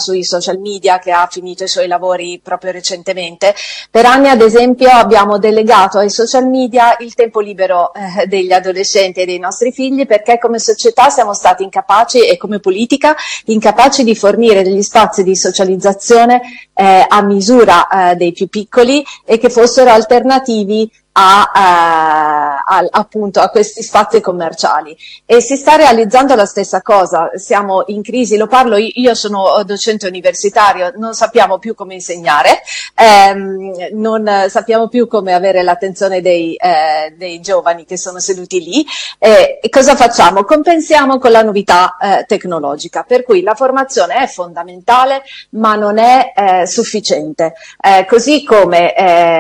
sui social media, che ha finito i suoi lavori proprio recentemente. Per anni, ad esempio, abbiamo delegato ai social media il tempo libero degli adolescenti e dei nostri figli, perché come società siamo stati incapaci, e come politica incapaci, di fornire degli spazi di socializzazione a misura dei più piccoli, e che fossero alternativi appunto a questi spazi commerciali. E si sta realizzando la stessa cosa. Siamo in crisi, lo parlo io sono docente universitario, non sappiamo più come insegnare, non sappiamo più come avere l'attenzione dei giovani che sono seduti lì, e cosa facciamo? Compensiamo con la novità tecnologica, per cui la formazione è fondamentale ma non è sufficiente, così come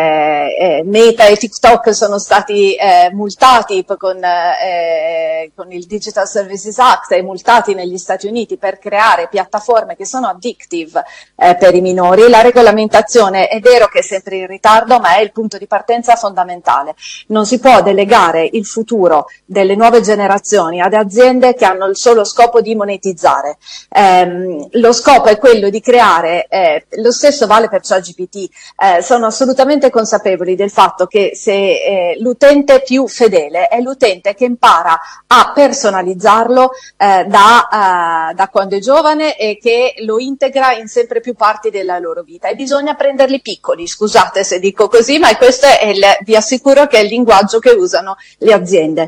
Meta e TikTok sono stati multati con il Digital Services Act e multati negli Stati Uniti per creare piattaforme che sono addictive per i minori. La regolamentazione è vero che è sempre in ritardo, ma è il punto di partenza fondamentale. Non si può delegare il futuro delle nuove generazioni ad aziende che hanno il solo scopo di monetizzare. Lo scopo è quello di creare, lo stesso vale per ChatGPT, sono assolutamente consapevoli del fatto che se l'utente più fedele è l'utente che impara a personalizzarlo da quando è giovane e che lo integra in sempre più parti della loro vita, e bisogna prenderli piccoli, scusate se dico così, ma questo è vi assicuro che è il linguaggio che usano le aziende.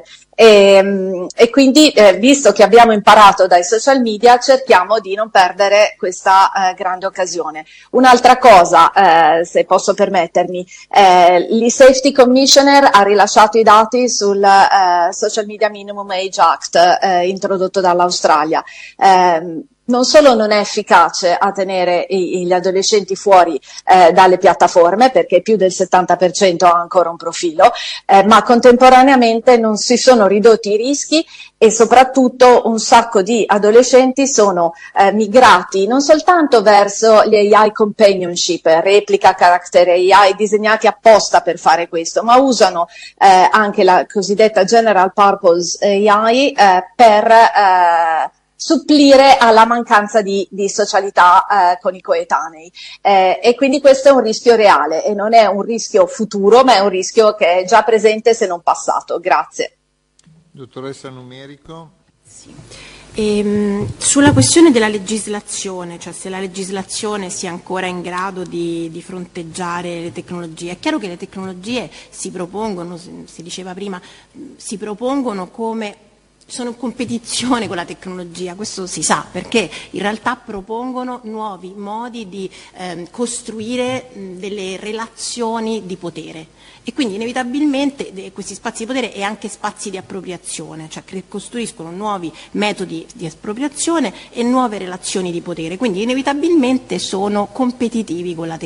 E quindi visto che abbiamo imparato dai social media, cerchiamo di non perdere questa grande occasione. Un'altra cosa, se posso permettermi, l'e-Safety Commissioner ha rilasciato i dati sul Social Media Minimum Age Act introdotto dall'Australia. Non solo non è efficace a tenere gli adolescenti fuori dalle piattaforme, perché più del 70% ha ancora un profilo, ma contemporaneamente non si sono ridotti i rischi, e soprattutto un sacco di adolescenti sono migrati non soltanto verso gli AI companionship, replica character AI disegnati apposta per fare questo, ma usano anche la cosiddetta general purpose AI per supplire alla mancanza di socialità con i coetanei, e quindi questo è un rischio reale e non è un rischio futuro, ma è un rischio che è già presente se non passato. Grazie. Dottoressa Numerico. Sì. Sulla questione della legislazione, cioè se la legislazione sia ancora in grado di fronteggiare le tecnologie, è chiaro che le tecnologie si propongono, si diceva prima, si propongono come sono in competizione con la tecnologia, questo si sa, perché in realtà propongono nuovi modi di costruire delle relazioni di potere, e quindi inevitabilmente questi spazi di potere e anche spazi di appropriazione, cioè che costruiscono nuovi metodi di espropriazione e nuove relazioni di potere, quindi inevitabilmente sono competitivi con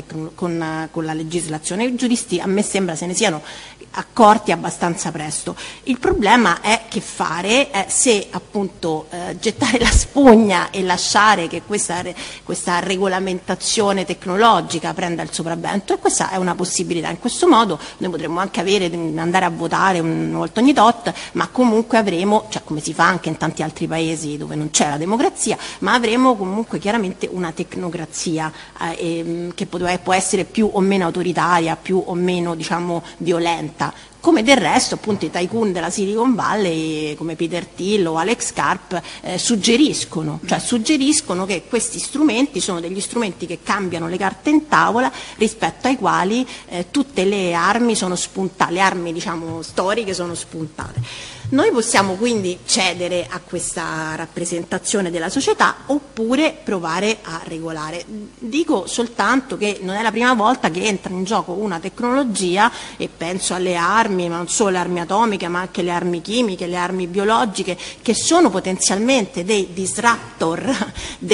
la legislazione. I giuristi, a me sembra, se ne siano accorti abbastanza presto. Il problema è che fare se appunto gettare la spugna e lasciare che questa regolamentazione tecnologica prenda il sopravvento, e questa è una possibilità. In questo modo noi potremmo anche andare a votare una volta ogni tot, ma comunque avremo, cioè come si fa anche in tanti altri paesi dove non c'è la democrazia, ma avremo comunque chiaramente una tecnocrazia che può essere più o meno autoritaria, più o meno, diciamo, violenta, come del resto appunto i tycoon della Silicon Valley come Peter Thiel o Alex Karp suggeriscono che questi strumenti sono degli strumenti che cambiano le carte in tavola, rispetto ai quali tutte le armi sono spuntate, le armi diciamo storiche sono spuntate. Noi possiamo quindi cedere a questa rappresentazione della società oppure provare a regolare. Dico soltanto che non è la prima volta che entra in gioco una tecnologia, e penso alle armi, ma non solo le armi atomiche, ma anche le armi chimiche, le armi biologiche, che sono potenzialmente dei disruptor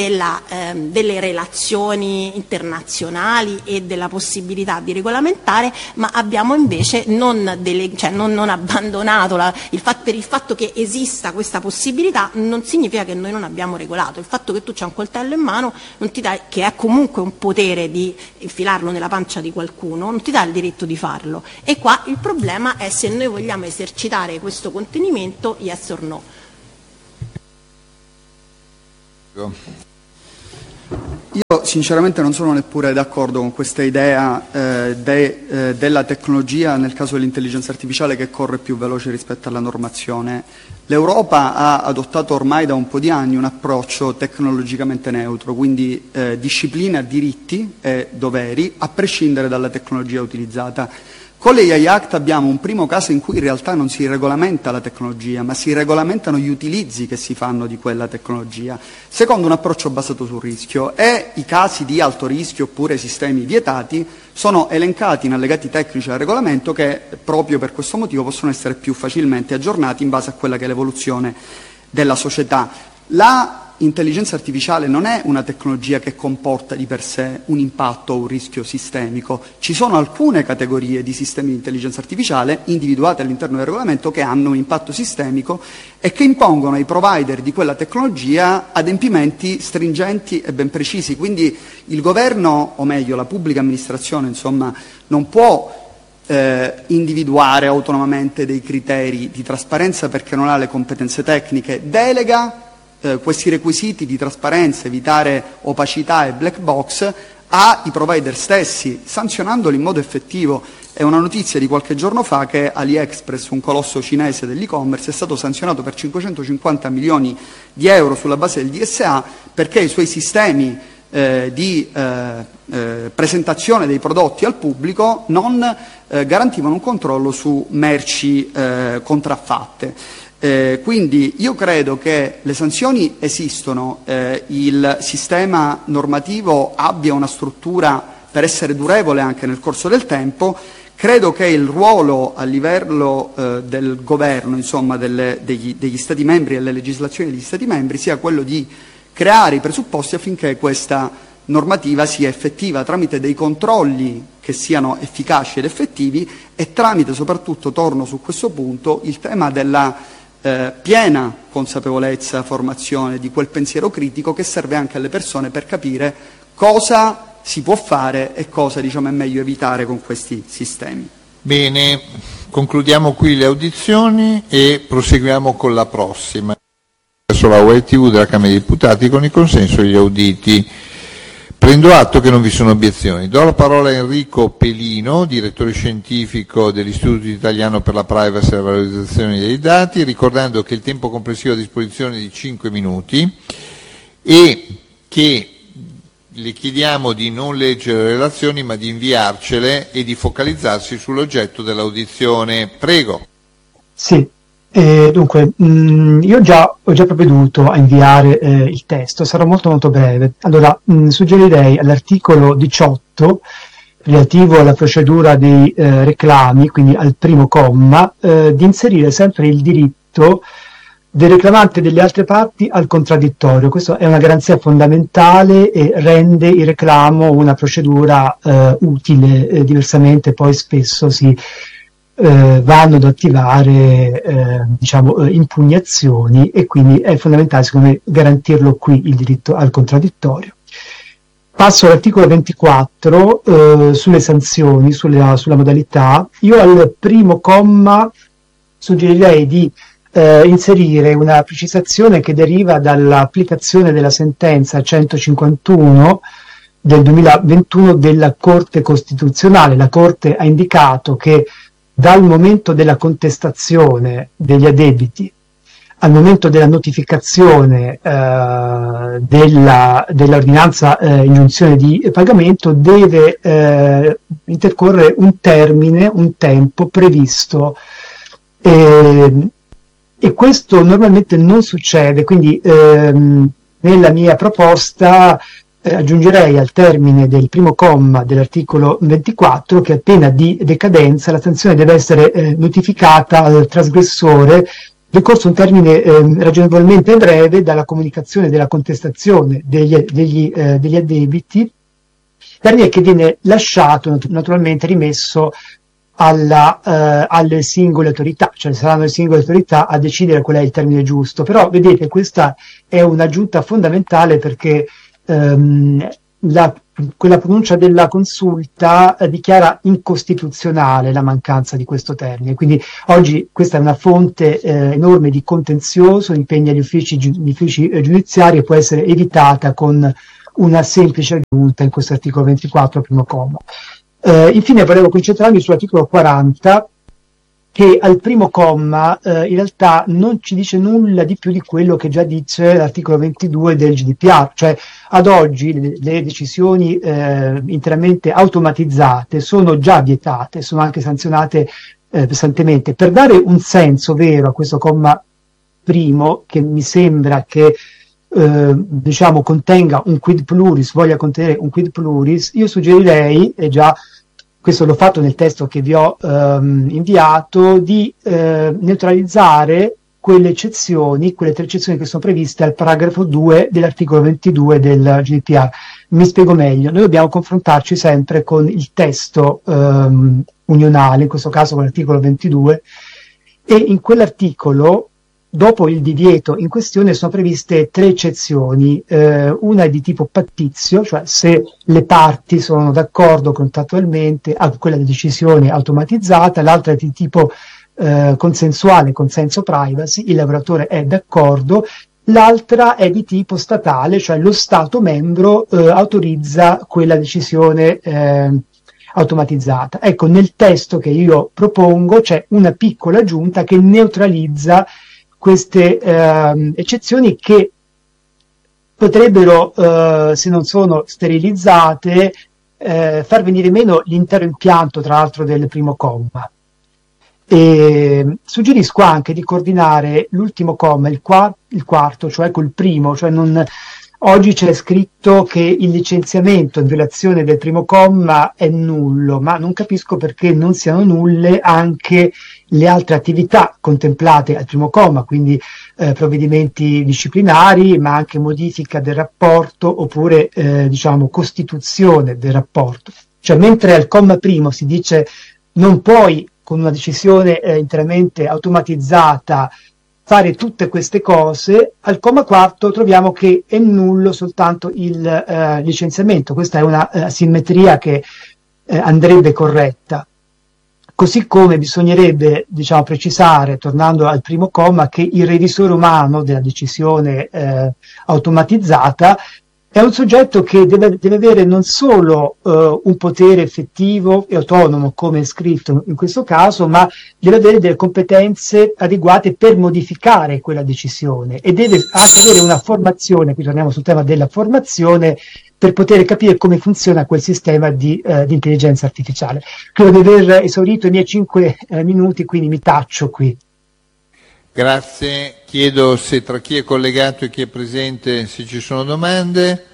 delle relazioni internazionali e della possibilità di regolamentare, ma abbiamo invece non abbandonato per il fatto che esista questa possibilità non significa che noi non abbiamo regolato. Il fatto che tu c'hai un coltello in mano non ti dà, che è comunque un potere di infilarlo nella pancia di qualcuno, non ti dà il diritto di farlo. E qua il problema è se noi vogliamo esercitare questo contenimento, yes or no. Io sinceramente non sono neppure d'accordo con questa idea della tecnologia nel caso dell'intelligenza artificiale che corre più veloce rispetto alla normazione. L'Europa ha adottato ormai da un po' di anni un approccio tecnologicamente neutro, quindi disciplina diritti e doveri a prescindere dalla tecnologia utilizzata. Con l'AI Act abbiamo un primo caso in cui in realtà non si regolamenta la tecnologia, ma si regolamentano gli utilizzi che si fanno di quella tecnologia, secondo un approccio basato sul rischio, e i casi di alto rischio oppure sistemi vietati sono elencati in allegati tecnici al regolamento che proprio per questo motivo possono essere più facilmente aggiornati in base a quella che è l'evoluzione della società. La intelligenza artificiale non è una tecnologia che comporta di per sé un impatto o un rischio sistemico. Ci sono alcune categorie di sistemi di intelligenza artificiale individuate all'interno del regolamento che hanno un impatto sistemico e che impongono ai provider di quella tecnologia adempimenti stringenti e ben precisi. Quindi il governo, o meglio la pubblica amministrazione, insomma, non può individuare autonomamente dei criteri di trasparenza perché non ha le competenze tecniche, delega questi requisiti di trasparenza, evitare opacità e black box ai provider stessi, sanzionandoli in modo effettivo. È una notizia di qualche giorno fa che AliExpress, un colosso cinese dell'e-commerce, è stato sanzionato per 550 milioni di euro sulla base del DSA perché i suoi sistemi di presentazione dei prodotti al pubblico non garantivano un controllo su merci contraffatte. Quindi io credo che le sanzioni esistono, il sistema normativo abbia una struttura per essere durevole anche nel corso del tempo. Credo che il ruolo a livello del governo, insomma degli Stati membri e delle legislazioni degli Stati membri sia quello di creare i presupposti affinché questa normativa sia effettiva tramite dei controlli che siano efficaci ed effettivi e tramite soprattutto, torno su questo punto, il tema della piena consapevolezza, formazione di quel pensiero critico che serve anche alle persone per capire cosa si può fare e cosa, diciamo, è meglio evitare con questi sistemi. Bene, concludiamo qui le audizioni e proseguiamo con la prossima. Sulla web TV della Camera dei Deputati con il consenso degli auditi. Prendo atto che non vi sono obiezioni. Do la parola a Enrico Pelino, direttore scientifico dell'Istituto Italiano per la Privacy e la Valorizzazione dei Dati, ricordando che il tempo complessivo a disposizione è di 5 minuti e che le chiediamo di non leggere le relazioni ma di inviarcele e di focalizzarsi sull'oggetto dell'audizione. Prego. Sì. Dunque, io ho già provveduto a inviare il testo, sarò molto breve. Allora, suggerirei all'articolo 18, relativo alla procedura dei reclami, quindi al primo comma, di inserire sempre il diritto del reclamante delle altre parti al contraddittorio. Questa è una garanzia fondamentale e rende il reclamo una procedura utile, diversamente poi spesso si vanno ad attivare impugnazioni e quindi è fondamentale secondo me garantirlo qui il diritto al contraddittorio. Passo all'articolo 24 sulle sanzioni, sulla modalità. Io al primo comma suggerirei di inserire una precisazione che deriva dall'applicazione della sentenza 151 del 2021 della Corte Costituzionale. La Corte ha indicato che dal momento della contestazione degli addebiti al momento della notificazione dell'ordinanza ingiunzione di pagamento deve intercorrere un termine, un tempo previsto e questo normalmente non succede, quindi nella mia proposta aggiungerei al termine del primo comma dell'articolo 24 che a pena di decadenza la sanzione deve essere notificata al trasgressore decorso un termine ragionevolmente breve dalla comunicazione della contestazione degli addebiti, termine che viene lasciato naturalmente rimesso alle singole autorità, cioè saranno le singole autorità a decidere qual è il termine giusto, però vedete questa è un'aggiunta fondamentale perché quella pronuncia della consulta dichiara incostituzionale la mancanza di questo termine, quindi oggi questa è una fonte enorme di contenzioso, impegna gli uffici giudiziari e può essere evitata con una semplice aggiunta in questo articolo 24, primo comma. Infine volevo concentrarmi sull'articolo 40, che al primo comma in realtà non ci dice nulla di più di quello che già dice l'articolo 22 del GDPR, cioè ad oggi le decisioni interamente automatizzate sono già vietate, sono anche sanzionate pesantemente. Per dare un senso vero a questo comma primo, che mi sembra che diciamo contenga un quid pluris, voglia contenere un quid pluris, io suggerirei, e già questo l'ho fatto nel testo che vi ho inviato, di neutralizzare quelle tre eccezioni che sono previste al paragrafo 2 dell'articolo 22 del GDPR. Mi spiego meglio. Noi dobbiamo confrontarci sempre con il testo unionale, in questo caso con l'articolo 22, e in quell'articolo, dopo il divieto in questione, sono previste 3 eccezioni. Una è di tipo pattizio, cioè se le parti sono d'accordo contrattualmente a quella di decisione automatizzata; l'altra è di tipo consensuale, consenso privacy, il lavoratore è d'accordo; l'altra è di tipo statale, cioè lo Stato membro autorizza quella decisione automatizzata. Ecco, nel testo che io propongo c'è una piccola aggiunta che neutralizza queste eccezioni, che potrebbero, se non sono sterilizzate, far venire meno l'intero impianto, tra l'altro, del primo comma. E suggerisco anche di coordinare l'ultimo comma, il quarto, cioè col primo, cioè oggi c'è scritto che il licenziamento in violazione del primo comma è nullo, ma non capisco perché non siano nulle anche le altre attività contemplate al primo comma, quindi provvedimenti disciplinari, ma anche modifica del rapporto, oppure diciamo costituzione del rapporto. Cioè, mentre al comma primo si dice non puoi con una decisione interamente automatizzata fare tutte queste cose, al comma quarto troviamo che è nullo soltanto il licenziamento. Questa è una asimmetria che andrebbe corretta. Così come bisognerebbe, diciamo, precisare, tornando al primo comma, che il revisore umano della decisione automatizzata è un soggetto che deve avere non solo un potere effettivo e autonomo, come è scritto in questo caso, ma deve avere delle competenze adeguate per modificare quella decisione, e deve anche avere una formazione, qui torniamo sul tema della formazione, per poter capire come funziona quel sistema di intelligenza artificiale. Credo di aver esaurito i miei 5 minuti, quindi mi taccio qui. Grazie. Chiedo se tra chi è collegato e chi è presente se ci sono domande.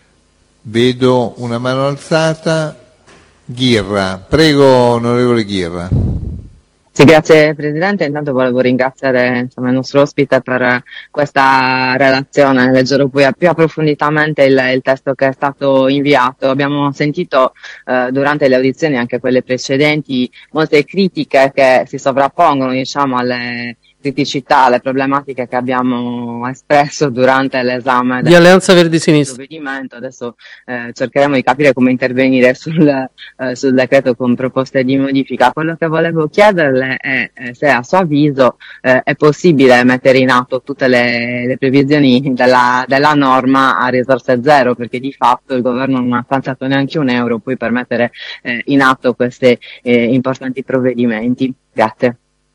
Vedo una mano alzata. Ghirra. Prego, onorevole Ghirra. Sì, grazie Presidente. Intanto volevo ringraziare il nostro ospite per questa relazione. Leggerò poi più approfonditamente il testo che è stato inviato. Abbiamo sentito durante le audizioni, anche quelle precedenti, molte critiche che si sovrappongono, diciamo, alle criticità, alle problematiche che abbiamo espresso durante l'esame di Alleanza Verdi Sinistra. Provvedimento. Adesso cercheremo di capire come intervenire sul decreto con proposte di modifica. Quello che volevo chiederle è se a suo avviso è possibile mettere in atto tutte le previsioni della norma a risorse zero, perché di fatto il governo non ha stanziato neanche €1 poi per mettere in atto questi importanti provvedimenti. Grazie.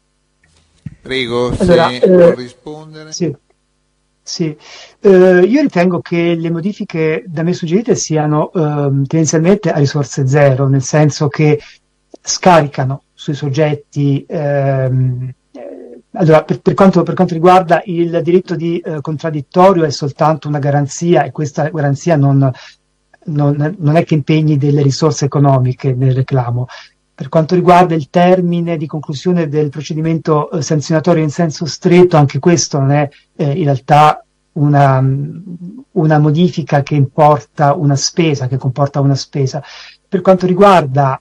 Prego, se allora, può rispondere. Sì. Io ritengo che le modifiche da me suggerite siano tendenzialmente a risorse zero, nel senso che scaricano sui soggetti. Allora, per quanto riguarda il diritto di contraddittorio, è soltanto una garanzia, e questa garanzia non è che impegni delle risorse economiche nel reclamo. Per quanto riguarda il termine di conclusione del procedimento sanzionatorio in senso stretto, anche questo non è in realtà una modifica che comporta una spesa. Per quanto riguarda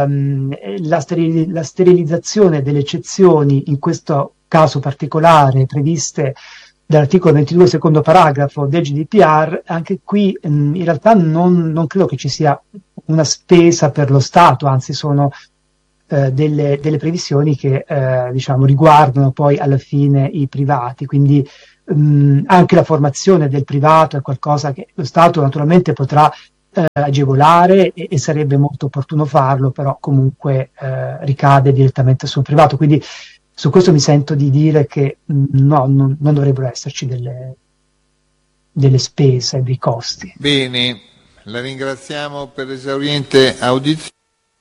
la sterilizzazione delle eccezioni, in questo caso particolare previste dall'articolo 22 secondo paragrafo del GDPR, anche qui in realtà non credo che ci sia una spesa per lo Stato, anzi sono delle previsioni che diciamo riguardano poi alla fine i privati, quindi anche la formazione del privato è qualcosa che lo Stato naturalmente potrà agevolare e sarebbe molto opportuno farlo, però comunque ricade direttamente sul privato, quindi su questo mi sento di dire che no, non dovrebbero esserci delle spese, dei costi. Bene, la ringraziamo per l'esauriente audizione.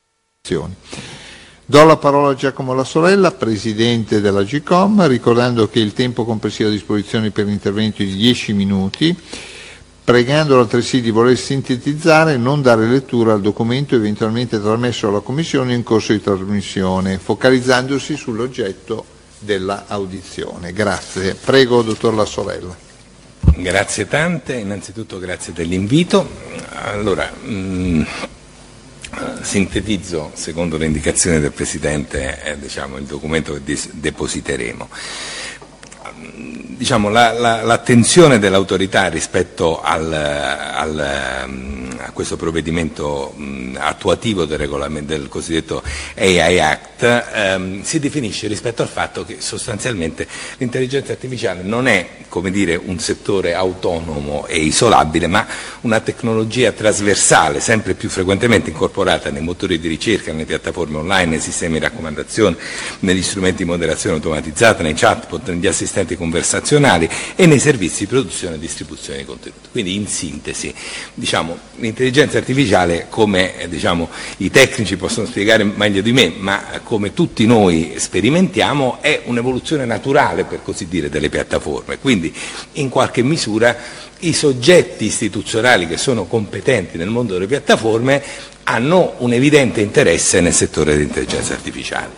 Do la parola a Giacomo La Sorella, Presidente della GCOM, ricordando che il tempo complessivo a disposizione per l'intervento è di 10 minuti, pregandolo altresì di voler sintetizzare e non dare lettura al documento eventualmente trasmesso alla Commissione in corso di trasmissione, focalizzandosi sull'oggetto della audizione. Grazie. Prego, dottor La Sorella. Grazie tante, innanzitutto grazie dell'invito. Allora, sintetizzo, secondo le indicazioni del Presidente, il documento che depositeremo. L'attenzione dell'autorità rispetto a questo provvedimento attuativo del cosiddetto AI Act si definisce rispetto al fatto che sostanzialmente l'intelligenza artificiale non è, come dire, un settore autonomo e isolabile, ma una tecnologia trasversale, sempre più frequentemente incorporata nei motori di ricerca, nelle piattaforme online, nei sistemi di raccomandazione, negli strumenti di moderazione automatizzata, nei chatbot, negli assistenti conversazionali e nei servizi di produzione e distribuzione di contenuti. Quindi, in sintesi, l'intelligenza artificiale, come i tecnici possono spiegare meglio di me, ma come tutti noi sperimentiamo, è un'evoluzione naturale, per così dire, delle piattaforme. Quindi, in qualche misura, i soggetti istituzionali che sono competenti nel mondo delle piattaforme hanno un evidente interesse nel settore dell'intelligenza artificiale.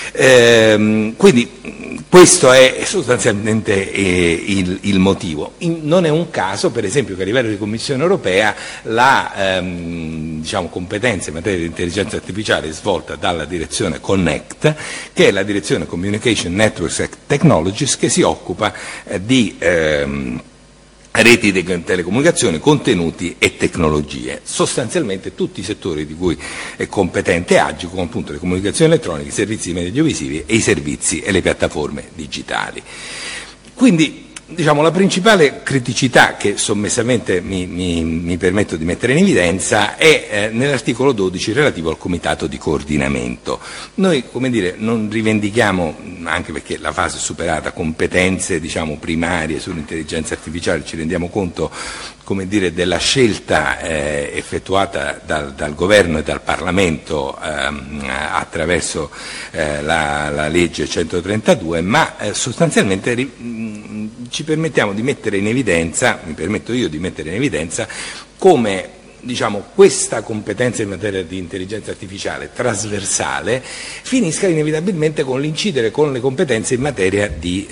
Quindi questo è sostanzialmente il motivo. Non è un caso, per esempio, che a livello di Commissione europea la competenza in materia di intelligenza artificiale è svolta dalla direzione Connect, che è la direzione Communication Networks and Technologies, che si occupa di reti di telecomunicazioni, contenuti e tecnologie, sostanzialmente tutti i settori di cui è competente AGI, come appunto le comunicazioni elettroniche, i servizi media audiovisivi e i servizi e le piattaforme digitali. Quindi, la principale criticità che sommessamente mi permetto di mettere in evidenza è nell'articolo 12 relativo al comitato di coordinamento. Noi, non rivendichiamo, anche perché la fase è superata, competenze primarie sull'intelligenza artificiale, ci rendiamo conto della scelta effettuata dal Governo e dal Parlamento attraverso la legge 132, ma sostanzialmente ci permettiamo di mettere in evidenza, mi permetto io di mettere in evidenza, come questa competenza in materia di intelligenza artificiale trasversale finisca inevitabilmente con l'incidere con le competenze in materia di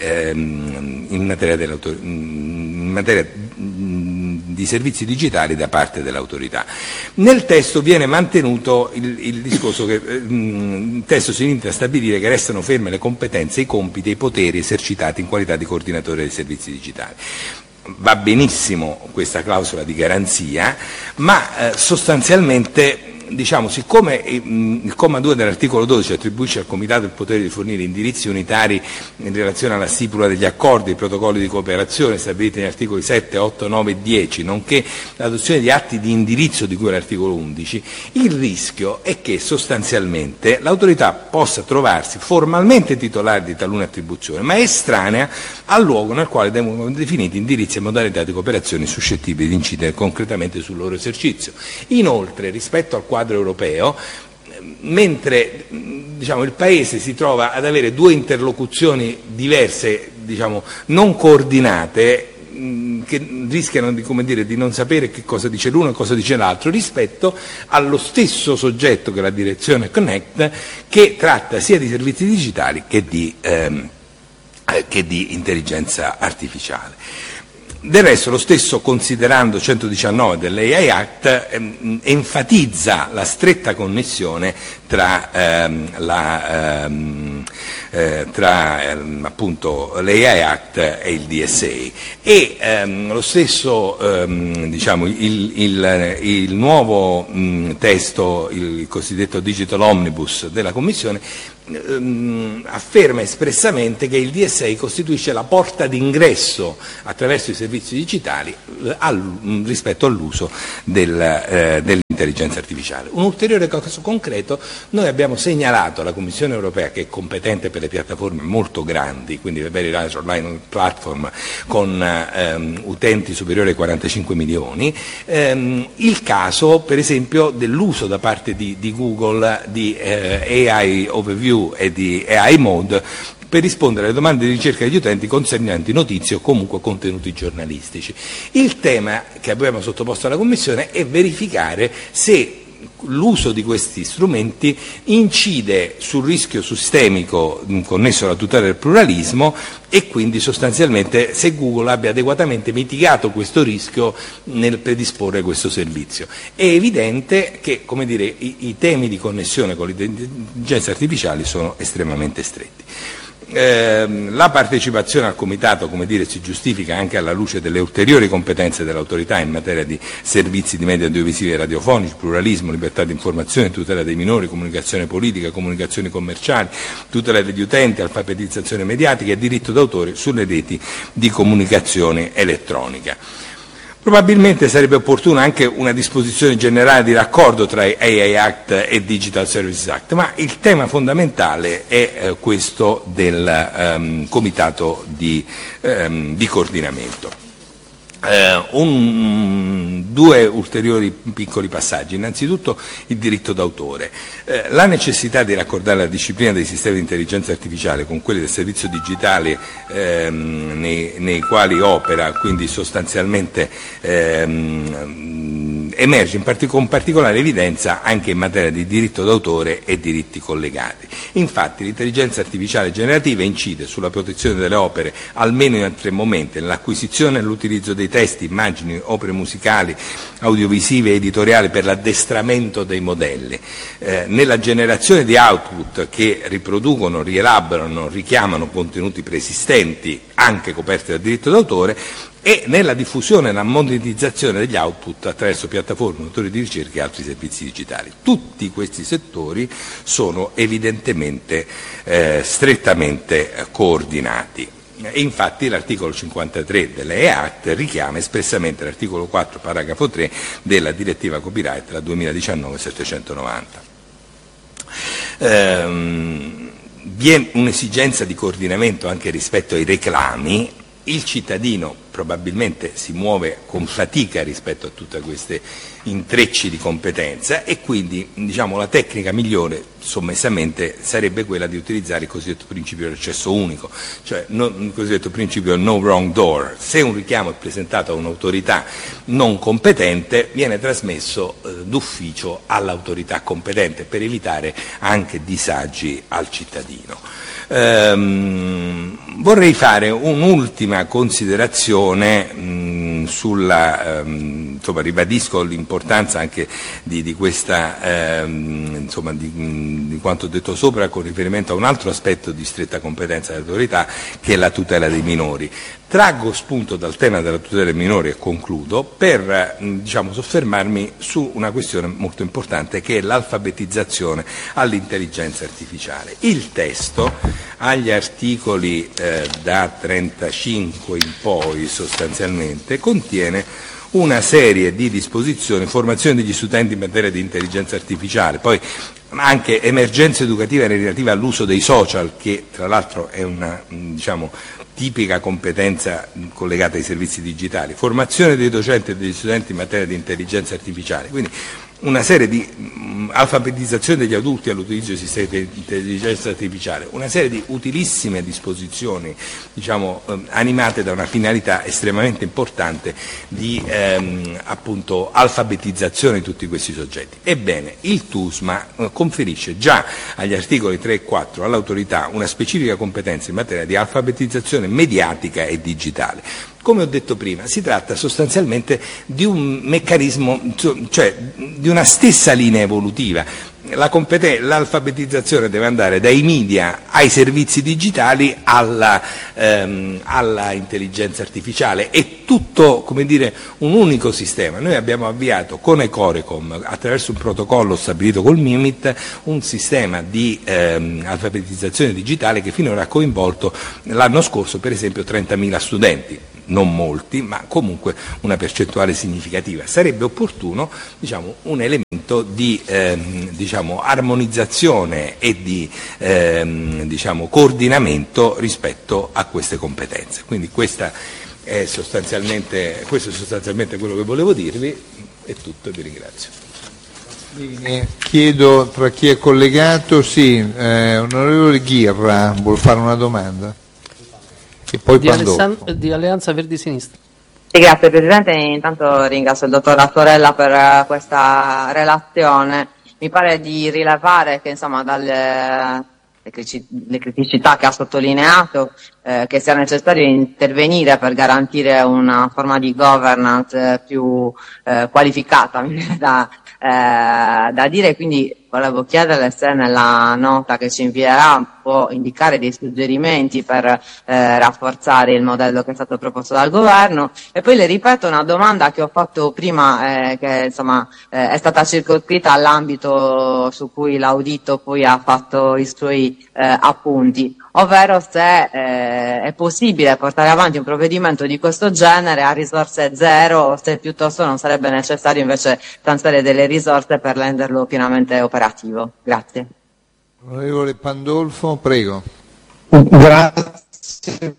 servizi digitali da parte dell'autorità. Nel testo viene mantenuto il discorso che il testo si limita a stabilire che restano ferme le competenze, i compiti e i poteri esercitati in qualità di coordinatore dei servizi digitali. Va benissimo questa clausola di garanzia, ma sostanzialmente siccome il comma 2 dell'articolo 12 attribuisce al Comitato il potere di fornire indirizzi unitari in relazione alla stipula degli accordi e protocolli di cooperazione stabiliti negli articoli 7, 8, 9 e 10, nonché l'adozione di atti di indirizzo di cui all'articolo 11, il rischio è che sostanzialmente l'autorità possa trovarsi formalmente titolare di talune attribuzioni, ma estranea al luogo nel quale devono definiti indirizzi e modalità di cooperazione suscettibili di incidere concretamente sul loro esercizio. Inoltre, rispetto al quadro europeo, mentre il Paese si trova ad avere due interlocuzioni diverse, non coordinate, che rischiano di non sapere che cosa dice l'uno e cosa dice l'altro, rispetto allo stesso soggetto che è la direzione Connect, che tratta sia di servizi digitali che di intelligenza artificiale. Del resto, lo stesso considerando 119 dell'AI Act enfatizza la stretta connessione tra appunto l'AI Act e il DSA, e lo stesso il nuovo testo, il cosiddetto Digital Omnibus della Commissione, afferma espressamente che il DSA costituisce la porta d'ingresso attraverso i servizi digitali rispetto all'uso dell'intelligenza artificiale. Un ulteriore caso concreto: noi abbiamo segnalato alla Commissione europea, che è competente per le piattaforme molto grandi, quindi le Very Large Online Platform con utenti superiori ai 45 milioni, il caso per esempio dell'uso da parte di Google di AI Overview e di AI Mode per rispondere alle domande di ricerca degli utenti concernenti notizie o comunque contenuti giornalistici. Il tema che abbiamo sottoposto alla Commissione è verificare se l'uso di questi strumenti incide sul rischio sistemico connesso alla tutela del pluralismo e quindi sostanzialmente se Google abbia adeguatamente mitigato questo rischio nel predisporre questo servizio. È evidente che, come dire, i temi di connessione con l'intelligenza artificiale sono estremamente stretti. La partecipazione al Comitato, come dire, si giustifica anche alla luce delle ulteriori competenze dell'autorità in materia di servizi di media audiovisivi e radiofonici, pluralismo, libertà di informazione, tutela dei minori, comunicazione politica, comunicazioni commerciali, tutela degli utenti, alfabetizzazione mediatica e diritto d'autore sulle reti di comunicazione elettronica. Probabilmente sarebbe opportuna anche una disposizione generale di raccordo tra AI Act e Digital Services Act, ma il tema fondamentale è questo del Comitato di coordinamento. Due ulteriori piccoli passaggi. Innanzitutto il diritto d'autore. La necessità di raccordare la disciplina dei sistemi di intelligenza artificiale con quelli del servizio digitale nei quali opera, quindi sostanzialmente emerge con particolare evidenza anche in materia di diritto d'autore e diritti collegati. Infatti l'intelligenza artificiale generativa incide sulla protezione delle opere almeno in 3 momenti: nell'acquisizione e l'utilizzo dei testi, immagini, opere musicali, audiovisive e editoriali per l'addestramento dei modelli, nella generazione di output che riproducono, rielaborano, richiamano contenuti preesistenti anche coperti dal diritto d'autore, e nella diffusione e la monetizzazione degli output attraverso piattaforme, motori di ricerca e altri servizi digitali. Tutti questi settori sono evidentemente strettamente coordinati. E infatti l'articolo 53 dell'AI Act richiama espressamente l'articolo 4, paragrafo 3 della direttiva copyright, la 2019-790. Vi è un'esigenza di coordinamento anche rispetto ai reclami. Il cittadino probabilmente si muove con fatica rispetto a tutte queste intrecci di competenza e quindi, diciamo, la tecnica migliore sommessamente sarebbe quella di utilizzare il cosiddetto principio dell'accesso unico, cioè il cosiddetto principio no wrong door. Se un richiamo è presentato a un'autorità non competente, viene trasmesso d'ufficio all'autorità competente per evitare anche disagi al cittadino. Vorrei fare un'ultima considerazione insomma, ribadisco l'importanza anche di questa, insomma, di quanto detto sopra con riferimento a un altro aspetto di stretta competenza dell'autorità, che è la tutela dei minori. Traggo spunto dal tema della tutela dei minori e concludo per soffermarmi su una questione molto importante, che è l'alfabetizzazione all'intelligenza artificiale. Il testo agli articoli da 35 in poi sostanzialmente contiene una serie di disposizioni, formazione degli studenti in materia di intelligenza artificiale, poi anche emergenze educative relative all'uso dei social, che tra l'altro è una tipica competenza collegata ai servizi digitali, formazione dei docenti e degli studenti in materia di intelligenza artificiale, quindi una serie di alfabetizzazione degli adulti all'utilizzo di sistemi di intelligenza artificiale, una serie di utilissime disposizioni animate da una finalità estremamente importante di appunto alfabetizzazione di tutti questi soggetti. Ebbene, il TUSMA conferisce già agli articoli 3 e 4 all'autorità una specifica competenza in materia di alfabetizzazione mediatica e digitale. Come ho detto prima, si tratta sostanzialmente di un meccanismo, cioè di una stessa linea evolutiva. L'alfabetizzazione deve andare dai media ai servizi digitali alla intelligenza artificiale, è tutto, come dire, un unico sistema. Noi abbiamo avviato con Ecorecom, attraverso un protocollo stabilito col MIMIT, un sistema di alfabetizzazione digitale che finora ha coinvolto l'anno scorso per esempio 30.000 studenti. Non molti, ma comunque una percentuale significativa. Sarebbe opportuno, diciamo, un elemento di armonizzazione e di coordinamento rispetto a queste competenze. Quindi questo è sostanzialmente quello che volevo dirvi. È tutto e vi ringrazio. Bene, chiedo tra chi è collegato, onorevole Ghirra vuol fare una domanda. E poi di Alleanza Verdi Sinistra. Sì, grazie Presidente, intanto ringrazio il dottor Lasorella per questa relazione. Mi pare di rilevare che insomma dalle criticità che ha sottolineato che sia necessario intervenire per garantire una forma di governance più qualificata, mi viene da dire, quindi volevo chiederle se nella nota che ci invierà può indicare dei suggerimenti per rafforzare il modello che è stato proposto dal governo. E poi le ripeto una domanda che ho fatto prima, che insomma è stata circoscritta all'ambito su cui l'audito poi ha fatto i suoi appunti, ovvero se è possibile portare avanti un provvedimento di questo genere a risorse zero o se piuttosto non sarebbe necessario invece stanziare delle risorse per renderlo pienamente operativo. Grazie. Onorevole Pandolfo, prego. Grazie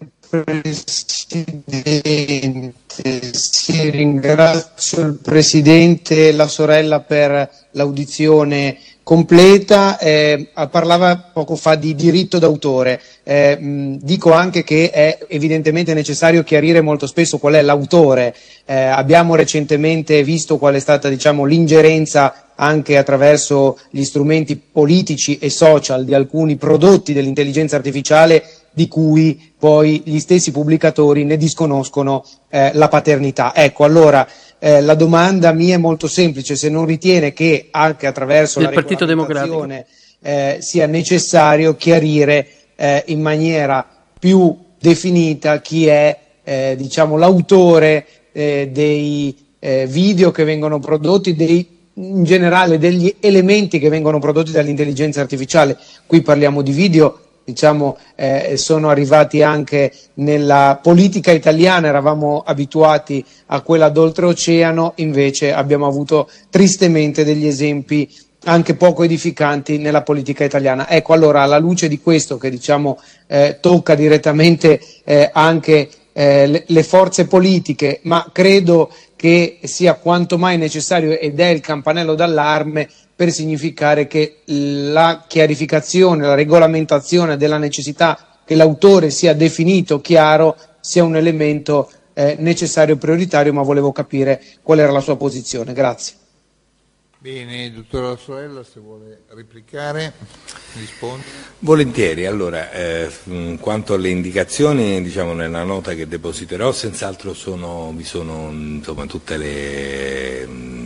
Presidente, sì, ringrazio il Presidente Lasorella per l'audizione completa. Parlava poco fa di diritto d'autore, dico anche che è evidentemente necessario chiarire molto spesso qual è l'autore. Abbiamo recentemente visto qual è stata, diciamo, l'ingerenza anche attraverso gli strumenti politici e social di alcuni prodotti dell'intelligenza artificiale di cui poi gli stessi pubblicatori ne disconoscono la paternità. Ecco, allora la domanda mia è molto semplice: se non ritiene che anche attraverso la regolamentazione sia necessario chiarire in maniera più definita chi è diciamo l'autore dei video che vengono prodotti, in generale degli elementi che vengono prodotti dall'intelligenza artificiale. Qui parliamo di video, diciamo, sono arrivati anche nella politica italiana, eravamo abituati a quella d'oltreoceano, invece abbiamo avuto tristemente degli esempi anche poco edificanti nella politica italiana. Ecco, allora, alla luce di questo che, diciamo, tocca direttamente anche le forze politiche, ma credo che sia quanto mai necessario ed è il campanello d'allarme per significare che la chiarificazione, la regolamentazione della necessità che l'autore sia definito chiaro sia un elemento necessario e prioritario, ma volevo capire qual era la sua posizione. Grazie. Bene, dottor Lasorella, se vuole replicare, risponde. Volentieri. Allora, quanto alle indicazioni, diciamo, nella nota che depositerò, senz'altro vi sono insomma tutte le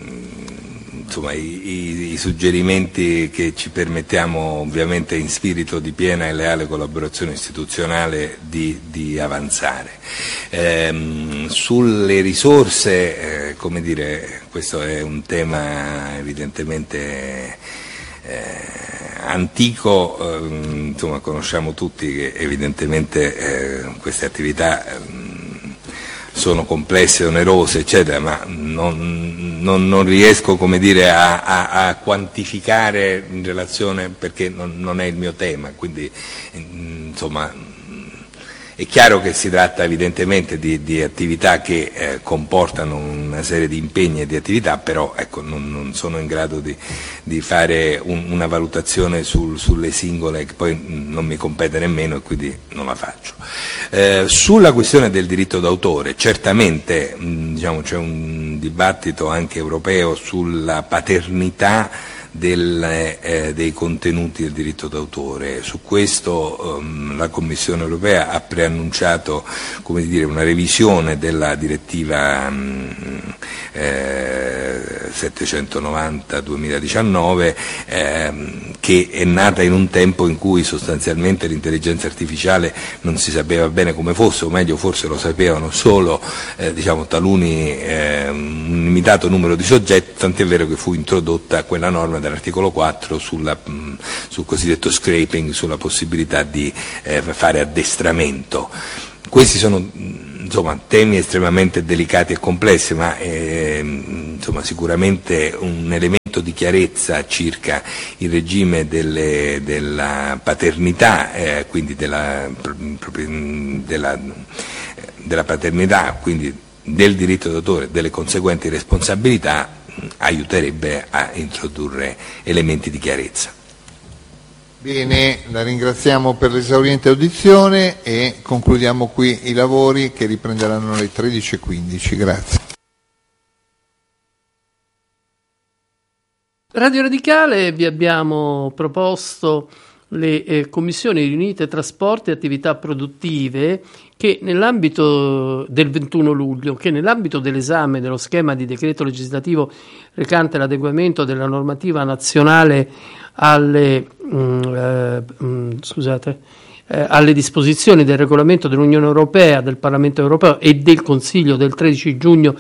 i suggerimenti che ci permettiamo, ovviamente in spirito di piena e leale collaborazione istituzionale, di avanzare. Sulle risorse, come dire, questo è un tema evidentemente antico, insomma, conosciamo tutti che evidentemente queste attività sono complesse, onerose, eccetera, ma non riesco, come dire, a quantificare in relazione, perché non è il mio tema, quindi insomma è chiaro che si tratta evidentemente di attività che comportano una serie di impegni e di attività, però ecco, non sono in grado di fare una valutazione sulle singole, che poi non mi compete nemmeno e quindi non la faccio. Sulla questione del diritto d'autore, certamente diciamo, c'è un dibattito anche europeo sulla paternità dei contenuti del diritto d'autore. Su questo la Commissione europea ha preannunciato, come dire, una revisione della direttiva 790/2019 che è nata in un tempo in cui sostanzialmente l'intelligenza artificiale non si sapeva bene come fosse, o meglio forse lo sapevano solo taluni, un limitato numero di soggetti, tant'è vero che fu introdotta quella norma dell'articolo 4 sul cosiddetto scraping, sulla possibilità di fare addestramento. Questi sono temi estremamente delicati e complessi, ma sicuramente un elemento di chiarezza circa il regime della paternità, quindi della paternità, quindi del diritto d'autore, delle conseguenti responsabilità, aiuterebbe a introdurre elementi di chiarezza. Bene, la ringraziamo per l'esauriente audizione e concludiamo qui i lavori che riprenderanno alle 13:15. Grazie. Radio Radicale, vi abbiamo proposto le commissioni riunite trasporti e attività produttive che nell'ambito del 21 luglio, che nell'ambito dell'esame dello schema di decreto legislativo recante l'adeguamento della normativa nazionale alle disposizioni del regolamento dell'Unione Europea, del Parlamento Europeo e del Consiglio del 13 giugno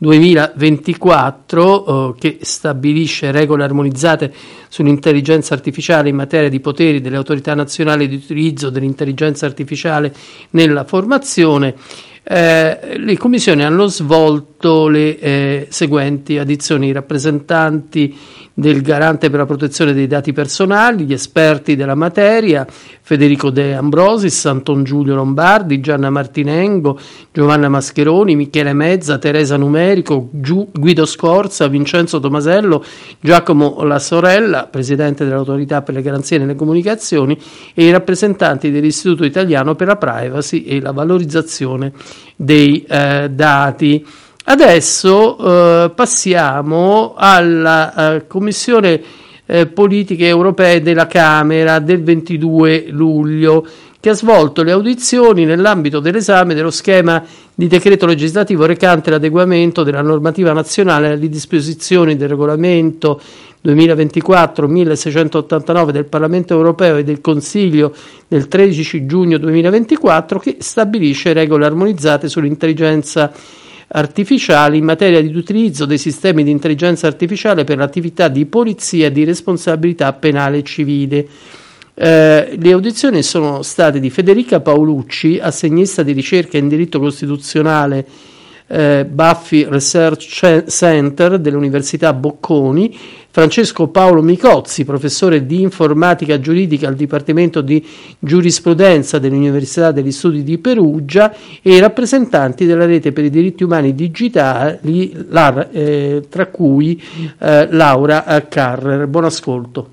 2024 che stabilisce regole armonizzate sull'intelligenza artificiale in materia di poteri delle autorità nazionali di utilizzo dell'intelligenza artificiale nella formazione. Le commissioni hanno svolto le seguenti audizioni: i rappresentanti del Garante per la protezione dei dati personali, gli esperti della materia, Federico De Ambrosis, Anton Giulio Lombardi, Gianna Martinengo, Giovanna Mascheroni, Michele Mezza, Teresa Numerico, Guido Scorza, Vincenzo Tomasello, Giacomo La Sorella, presidente dell'Autorità per le garanzie nelle comunicazioni, e i rappresentanti dell'Istituto Italiano per la Privacy e la valorizzazione dei dati. Adesso passiamo alla Commissione Politiche Europee della Camera del 22 luglio, che ha svolto le audizioni nell'ambito dell'esame dello schema di decreto legislativo recante l'adeguamento della normativa nazionale alle disposizioni del regolamento 2024-1689 del Parlamento Europeo e del Consiglio del 13 giugno 2024 che stabilisce regole armonizzate sull'intelligenza artificiale in materia di utilizzo dei sistemi di intelligenza artificiale per l'attività di polizia e di responsabilità penale e civile. Le audizioni sono state di Federica Paolucci, assegnista di ricerca in diritto costituzionale Buffy Research Center dell'Università Bocconi, Francesco Paolo Micozzi, professore di informatica giuridica al Dipartimento di Giurisprudenza dell'Università degli Studi di Perugia, e i rappresentanti della Rete per i diritti umani digitali, tra cui Laura Carrer. Buon ascolto.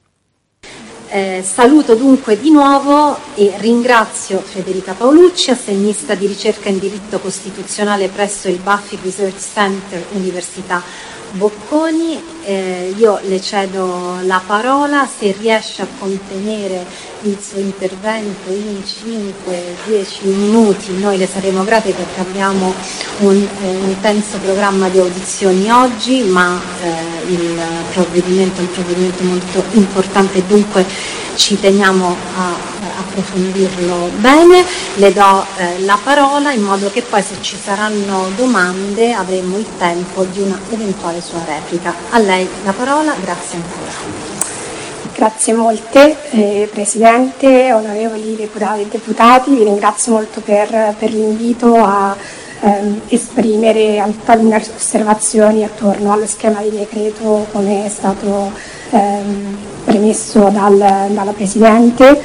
Saluto dunque di nuovo e ringrazio Federica Paolucci, assegnista di ricerca in diritto costituzionale presso il Buffy Research Center Università Bocconi. Io le cedo la parola, se riesce a contenere il suo intervento in 5-10 minuti noi le saremo grate, perché abbiamo un intenso programma di audizioni oggi, ma il provvedimento è un provvedimento molto importante e dunque ci teniamo a approfondirlo bene. Le do la parola in modo che poi, se ci saranno domande, avremo il tempo di una eventuale sua replica. A lei la parola, grazie ancora. Grazie molte Presidente, onorevoli deputati e deputati, vi ringrazio molto per l'invito a esprimere alcune osservazioni attorno allo schema di decreto, come è stato premesso dalla Presidente.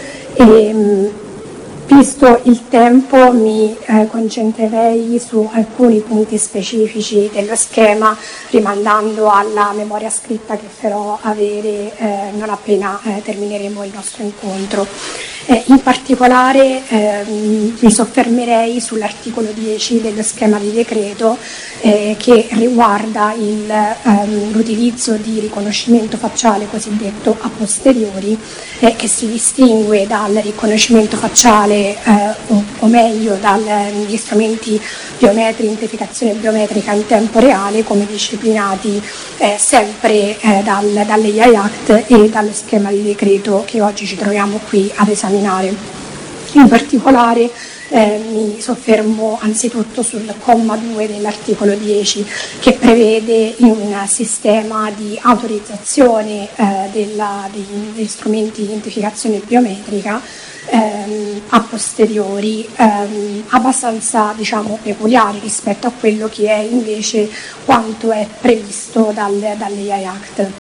Visto il tempo mi concentrerei su alcuni punti specifici dello schema, rimandando alla memoria scritta che farò avere non appena termineremo il nostro incontro. In particolare mi soffermerei sull'articolo 10 dello schema di decreto che riguarda l'utilizzo di riconoscimento facciale cosiddetto a posteriori, che si distingue dal riconoscimento facciale o meglio dagli strumenti biometrici, identificazione biometrica in tempo reale, come disciplinati sempre dall'AI Act e dallo schema di decreto che oggi ci troviamo qui ad esaminare. In particolare mi soffermo anzitutto sul comma 2 dell'articolo 10 che prevede un sistema di autorizzazione degli strumenti di identificazione biometrica a posteriori abbastanza peculiari rispetto a quello che è invece quanto è previsto dall'AI Act.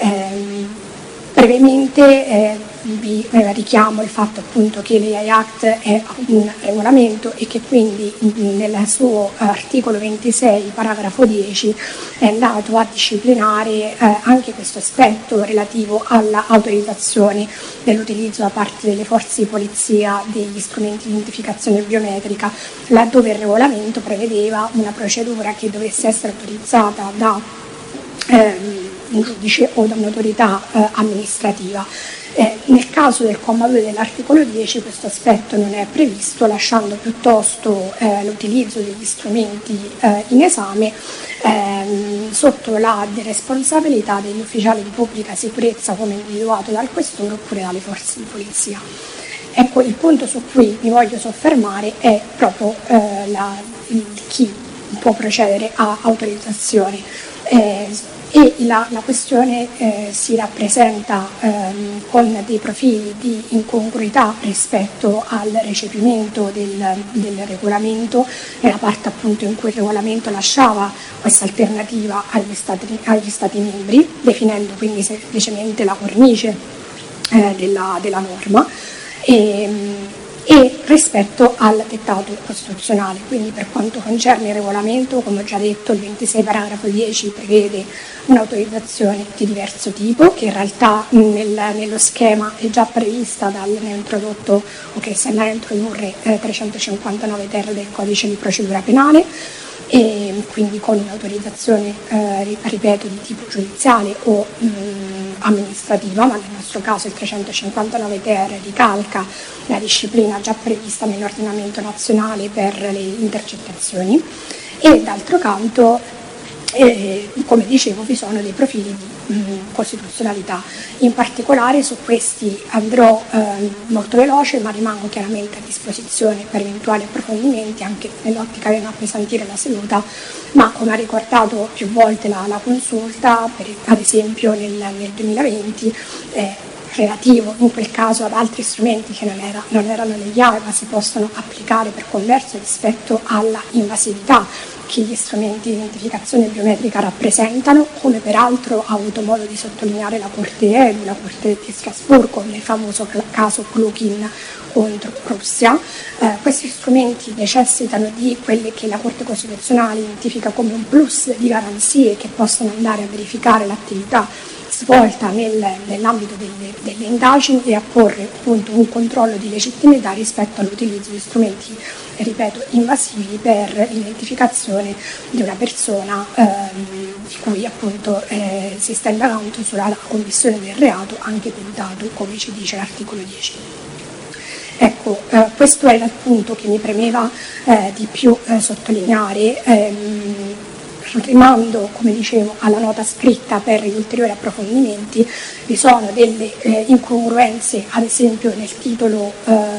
Brevemente vi richiamo il fatto appunto che l'AI Act è un regolamento e che quindi nel suo articolo 26 paragrafo 10 è andato a disciplinare anche questo aspetto relativo all'autorizzazione dell'utilizzo da parte delle forze di polizia degli strumenti di identificazione biometrica, laddove il regolamento prevedeva una procedura che dovesse essere autorizzata da un giudice o da un'autorità amministrativa. Nel caso del comma 2 dell'articolo 10 questo aspetto non è previsto, lasciando piuttosto l'utilizzo degli strumenti in esame sotto la responsabilità degli ufficiali di pubblica sicurezza come individuato dal questore oppure dalle forze di polizia. Ecco, il punto su cui mi voglio soffermare è proprio chi può procedere a autorizzazione. E la questione si rappresenta con dei profili di incongruità rispetto al recepimento del regolamento, nella parte appunto in cui il regolamento lasciava questa alternativa agli Stati membri, definendo quindi semplicemente la cornice della norma. E rispetto al dettato costituzionale. Quindi per quanto concerne il regolamento, come ho già detto, il 26 paragrafo 10 prevede un'autorizzazione di diverso tipo, che in realtà nello schema è già prevista ne ha introdotto o che si andrà a introdurre 359 ter del codice di procedura penale, e quindi con un'autorizzazione, ripeto, di tipo giudiziale o amministrativa, ma nel nostro caso il 359 ter ricalca la disciplina già prevista nell'ordinamento nazionale per le intercettazioni, e d'altro canto come dicevo vi sono dei profili di costituzionalità. In particolare su questi andrò molto veloce, ma rimango chiaramente a disposizione per eventuali approfondimenti anche nell'ottica di non appesantire la seduta, ma come ha ricordato più volte la consulta, ad esempio nel 2020 relativo in quel caso ad altri strumenti che non erano negli AI ma si possono applicare per converso rispetto alla invasività che gli strumenti di identificazione biometrica rappresentano, come peraltro ha avuto modo di sottolineare la Corte EDU, la Corte di Strasburgo nel famoso caso Klukin contro Russia. Questi strumenti necessitano di quelle che la Corte Costituzionale identifica come un plus di garanzie che possono andare a verificare l'attività svolta nell'ambito delle indagini e a porre appunto un controllo di legittimità rispetto all'utilizzo di strumenti, ripeto, invasivi per l'identificazione di una persona di cui appunto si sta indagando sulla commissione del reato, anche tentato, come ci dice l'articolo 10. Ecco, questo era il punto che mi premeva di più sottolineare. Rimando, come dicevo, alla nota scritta per gli ulteriori approfondimenti. Vi sono delle incongruenze, ad esempio nel titolo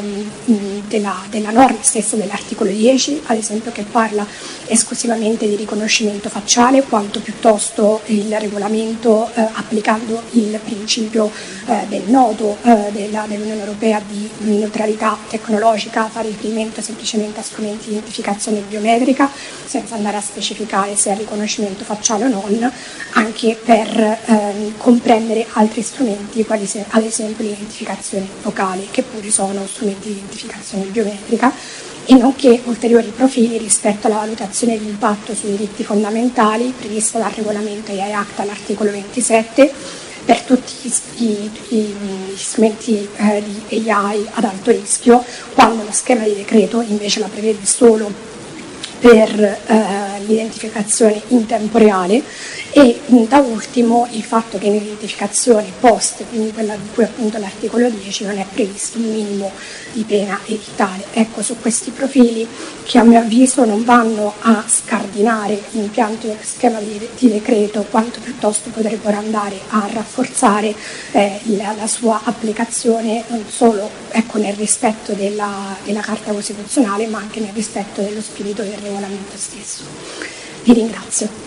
della norma stessa dell'articolo 10, ad esempio che parla esclusivamente di riconoscimento facciale, quanto piuttosto il regolamento applicando il principio del nodo dell'Unione Europea di neutralità tecnologica fa riferimento semplicemente a strumenti di identificazione biometrica, senza andare a specificare se è riconoscimento facciale o non, anche per comprendere altri strumenti quali ad esempio l'identificazione vocale, che pure sono strumenti di identificazione biometrica, e nonché ulteriori profili rispetto alla valutazione di impatto sui diritti fondamentali prevista dal regolamento AI Act all'articolo 27, per tutti gli strumenti di AI ad alto rischio, quando lo schema di decreto invece la prevede solo per l'identificazione in tempo reale, e da ultimo il fatto che nell'identificazione post, quindi quella di cui appunto l'articolo 10, non è previsto un minimo di pena edittale. Ecco, su questi profili, che a mio avviso non vanno a scardinare l'impianto dello schema di decreto, quanto piuttosto potrebbero andare a rafforzare la sua applicazione, non solo nel rispetto della Carta Costituzionale, ma anche nel rispetto dello spirito del regolamento stesso. Vi ringrazio.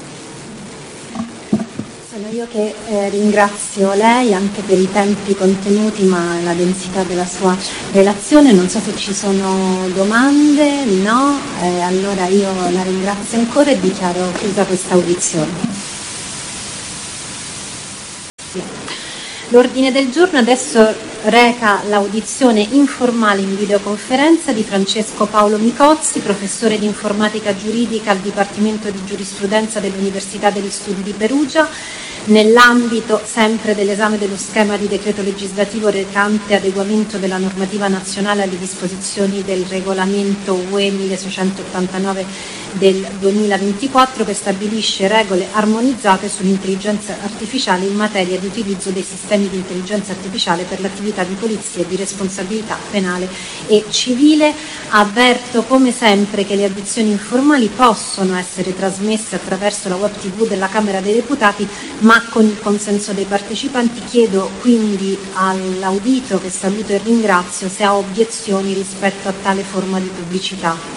Sono io che ringrazio lei anche per i tempi contenuti, ma la densità della sua relazione. Non so se ci sono domande, no? Allora io la ringrazio ancora e dichiaro chiusa questa audizione. L'ordine del giorno adesso reca l'audizione informale in videoconferenza di Francesco Paolo Micozzi, professore di informatica giuridica al Dipartimento di Giurisprudenza dell'Università degli Studi di Perugia, nell'ambito sempre dell'esame dello schema di decreto legislativo recante adeguamento della normativa nazionale alle disposizioni del regolamento UE 1689 del 2024, che stabilisce regole armonizzate sull'intelligenza artificiale in materia di utilizzo dei sistemi di intelligenza artificiale per l'attività di polizia e di responsabilità penale e civile. Avverto come sempre che le audizioni informali possono essere trasmesse attraverso la web TV della Camera dei Deputati, ma con il consenso dei partecipanti. Chiedo quindi all'audito, che saluto e ringrazio, se ha obiezioni rispetto a tale forma di pubblicità.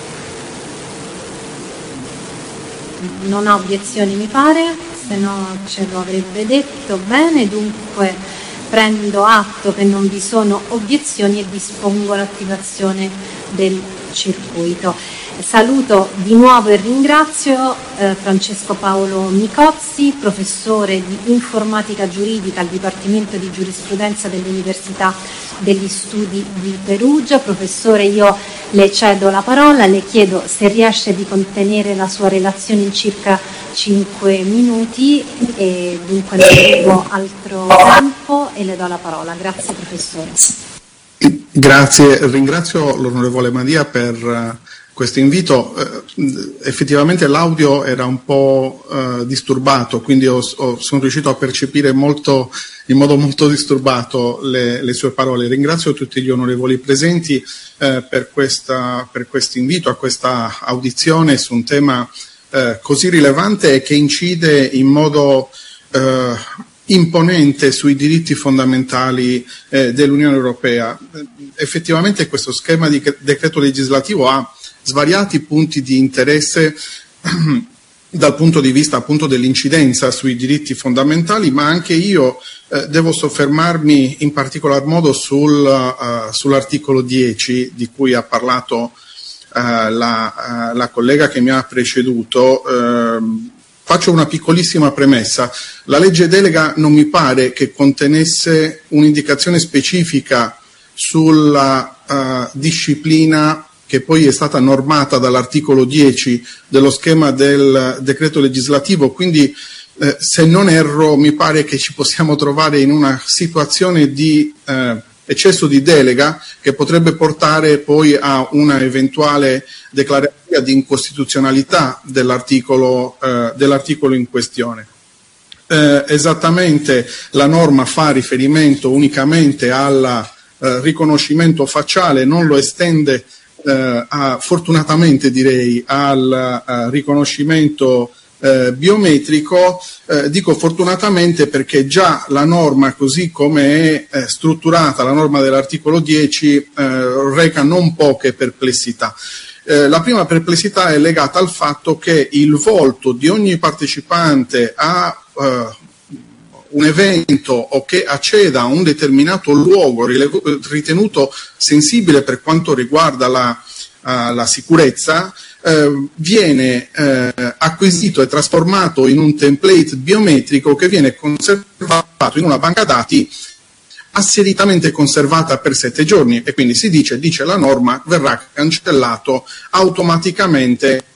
Non ha obiezioni, mi pare, se no ce lo avrebbe detto. Bene, dunque prendo atto che non vi sono obiezioni e dispongo l'attivazione del circuito. Saluto di nuovo e ringrazio Francesco Paolo Micozzi, professore di informatica giuridica al Dipartimento di Giurisprudenza dell'Università degli Studi di Perugia. Professore, io le cedo la parola, le chiedo se riesce di contenere la sua relazione in circa 5 minuti e dunque non rubo altro tempo e le do la parola. Grazie professore. Grazie, ringrazio l'onorevole Madia per questo invito. Effettivamente l'audio era un po' disturbato, quindi sono riuscito a percepire in modo molto disturbato le sue parole. Ringrazio tutti gli onorevoli presenti per questo invito a questa audizione su un tema così rilevante e che incide in modo imponente sui diritti fondamentali dell'Unione Europea. Effettivamente questo schema di decreto legislativo ha svariati punti di interesse dal punto di vista appunto dell'incidenza sui diritti fondamentali, ma anche io devo soffermarmi in particolar modo sull'articolo 10 di cui ha parlato la collega che mi ha preceduto. Faccio una piccolissima premessa. La legge delega non mi pare che contenesse un'indicazione specifica sulla disciplina che poi è stata normata dall'articolo 10 dello schema del decreto legislativo, quindi se non erro mi pare che ci possiamo trovare in una situazione di eccesso di delega che potrebbe portare poi a una eventuale declaratoria di incostituzionalità dell'articolo in questione. Esattamente la norma fa riferimento unicamente al riconoscimento facciale, non lo estende fortunatamente direi al riconoscimento biometrico. Dico fortunatamente perché già la norma, così come è strutturata, la norma dell'articolo 10 reca non poche perplessità. La prima perplessità è legata al fatto che il volto di ogni partecipante a un evento o che acceda a un determinato luogo ritenuto sensibile per quanto riguarda la sicurezza viene acquisito e trasformato in un template biometrico che viene conservato in una banca dati asseritamente conservata per 7 giorni e quindi dice la norma, verrà cancellato automaticamente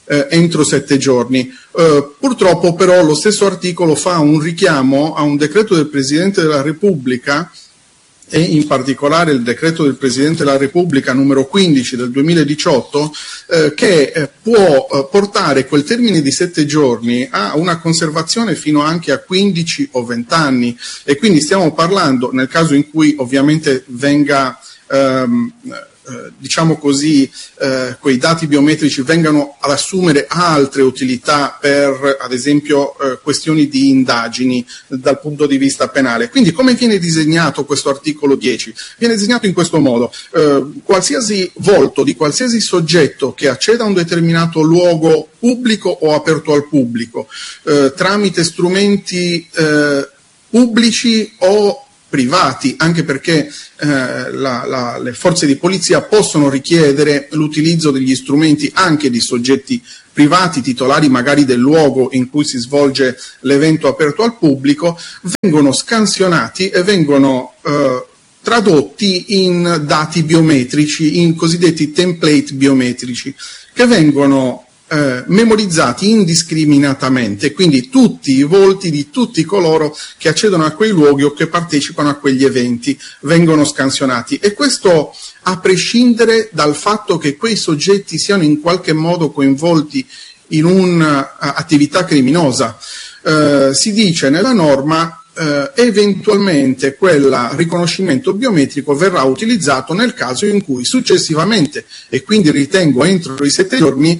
entro 7 giorni. Purtroppo però lo stesso articolo fa un richiamo a un decreto del Presidente della Repubblica, e in particolare il decreto del Presidente della Repubblica numero 15 del 2018, che può portare quel termine di 7 giorni a una conservazione fino anche a 15 o 20 anni, e quindi stiamo parlando, nel caso in cui ovviamente venga diciamo così, quei dati biometrici vengano ad assumere altre utilità per, ad esempio, questioni di indagini dal punto di vista penale. Quindi come viene disegnato questo articolo 10? Viene disegnato in questo modo: qualsiasi volto di qualsiasi soggetto che acceda a un determinato luogo pubblico o aperto al pubblico tramite strumenti pubblici o privati, anche perché le forze di polizia possono richiedere l'utilizzo degli strumenti anche di soggetti privati, titolari magari del luogo in cui si svolge l'evento aperto al pubblico, vengono scansionati e vengono tradotti in dati biometrici, in cosiddetti template biometrici, che vengono memorizzati indiscriminatamente, quindi tutti i volti di tutti coloro che accedono a quei luoghi o che partecipano a quegli eventi vengono scansionati, e questo a prescindere dal fatto che quei soggetti siano in qualche modo coinvolti in un'attività criminosa. Si dice nella norma eventualmente quel riconoscimento biometrico verrà utilizzato nel caso in cui successivamente, e quindi ritengo entro i 7 giorni,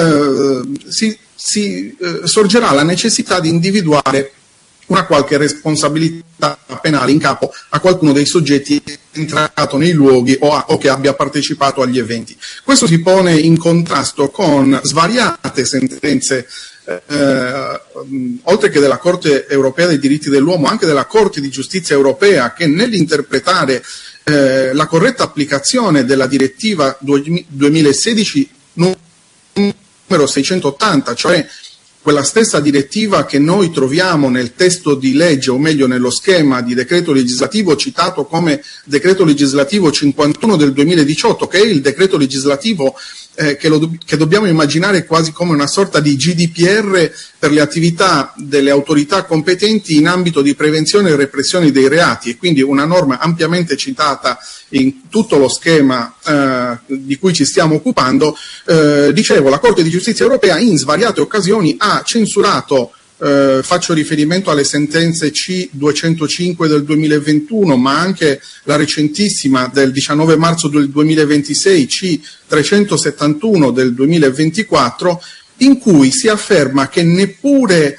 sorgerà la necessità di individuare una qualche responsabilità penale in capo a qualcuno dei soggetti che è entrato nei luoghi o che abbia partecipato agli eventi. Questo si pone in contrasto con svariate sentenze oltre che della Corte Europea dei Diritti dell'Uomo, anche della Corte di Giustizia Europea, che nell'interpretare la corretta applicazione della direttiva 2016 numero 680, cioè quella stessa direttiva che noi troviamo nel testo di legge, o meglio nello schema di decreto legislativo citato come decreto legislativo 51 del 2018, che è il decreto legislativo che dobbiamo immaginare quasi come una sorta di GDPR per le attività delle autorità competenti in ambito di prevenzione e repressione dei reati, e quindi una norma ampiamente citata in tutto lo schema di cui ci stiamo occupando. Dicevo, la Corte di Giustizia Europea in svariate occasioni ha censurato, faccio riferimento alle sentenze C205 del 2021, ma anche la recentissima del 19 marzo del 2026, C371 del 2024, in cui si afferma che neppure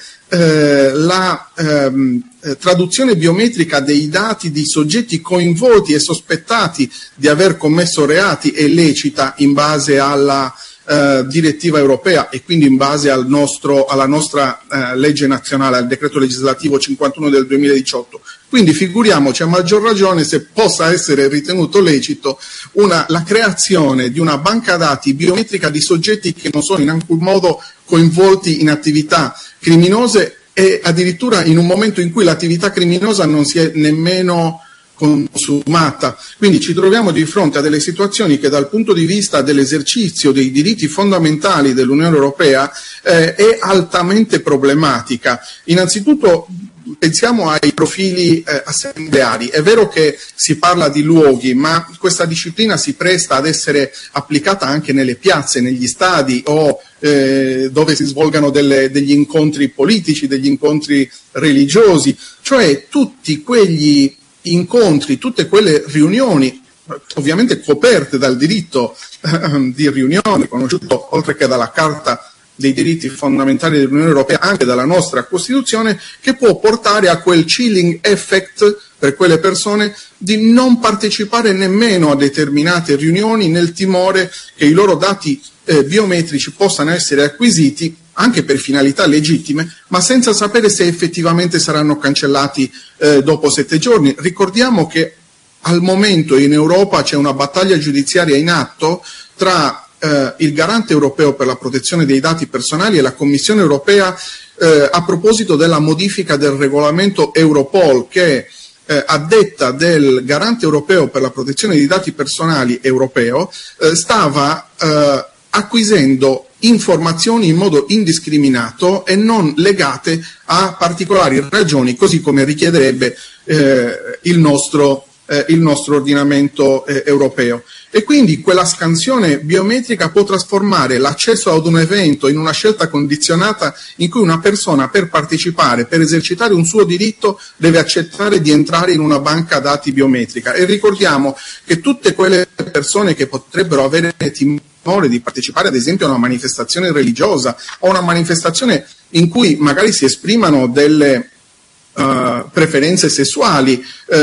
la traduzione biometrica dei dati di soggetti coinvolti e sospettati di aver commesso reati è lecita in base alla direttiva europea e quindi in base alla nostra legge nazionale, al decreto legislativo 51 del 2018. Quindi figuriamoci a maggior ragione se possa essere ritenuto lecito la creazione di una banca dati biometrica di soggetti che non sono in alcun modo coinvolti in attività criminose, e addirittura in un momento in cui l'attività criminosa non si è nemmeno consumata. Quindi ci troviamo di fronte a delle situazioni che dal punto di vista dell'esercizio dei diritti fondamentali dell'Unione Europea è altamente problematica. Innanzitutto pensiamo ai profili assembleari. È vero che si parla di luoghi, ma questa disciplina si presta ad essere applicata anche nelle piazze, negli stadi o dove si svolgano degli incontri politici, degli incontri religiosi, cioè tutti quegli incontri, tutte quelle riunioni, ovviamente coperte dal diritto di riunione, conosciuto oltre che dalla Carta dei diritti fondamentali dell'Unione Europea, anche dalla nostra Costituzione, che può portare a quel chilling effect per quelle persone di non partecipare nemmeno a determinate riunioni nel timore che i loro dati biometrici possano essere acquisiti anche per finalità legittime, ma senza sapere se effettivamente saranno cancellati dopo 7 giorni. Ricordiamo che al momento in Europa c'è una battaglia giudiziaria in atto tra il Garante europeo per la protezione dei dati personali e la Commissione europea a proposito della modifica del regolamento Europol, che a detta del Garante europeo per la protezione dei dati personali europeo stava acquisendo informazioni in modo indiscriminato e non legate a particolari ragioni, così come richiederebbe il nostro ordinamento europeo. E quindi quella scansione biometrica può trasformare l'accesso ad un evento in una scelta condizionata in cui una persona, per partecipare, per esercitare un suo diritto, deve accettare di entrare in una banca dati biometrica. E ricordiamo che tutte quelle persone che potrebbero avere timore di partecipare ad esempio a una manifestazione religiosa o una manifestazione in cui magari si esprimano delle preferenze sessuali,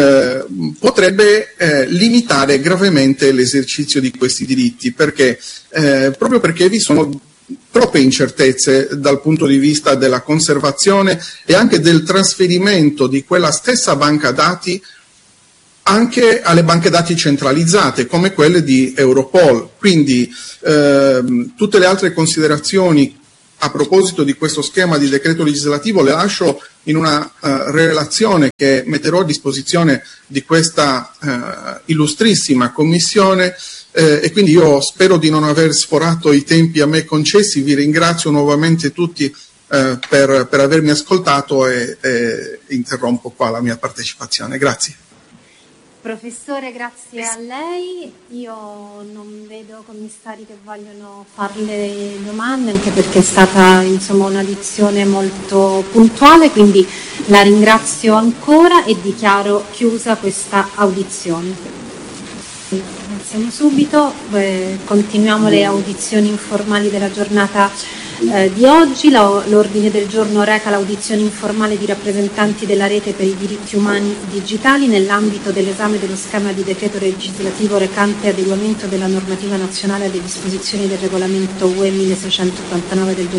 potrebbe limitare gravemente l'esercizio di questi diritti, perché proprio perché vi sono troppe incertezze dal punto di vista della conservazione e anche del trasferimento di quella stessa banca dati anche alle banche dati centralizzate come quelle di Europol. Quindi tutte le altre considerazioni a proposito di questo schema di decreto legislativo le lascio in una relazione che metterò a disposizione di questa illustrissima commissione, e quindi io spero di non aver sforato i tempi a me concessi. Vi ringrazio nuovamente tutti per avermi ascoltato e interrompo qua la mia partecipazione. Grazie. Professore, grazie a lei. Io non vedo commissari che vogliono farle domande, anche perché è stata una lezione molto puntuale, quindi la ringrazio ancora e dichiaro chiusa questa audizione. Iniziamo subito, continuiamo le audizioni informali della giornata di oggi. L'ordine del giorno reca l'audizione informale di rappresentanti della Rete per i diritti umani digitali nell'ambito dell'esame dello schema di decreto legislativo recante adeguamento della normativa nazionale alle disposizioni del regolamento UE 1689 del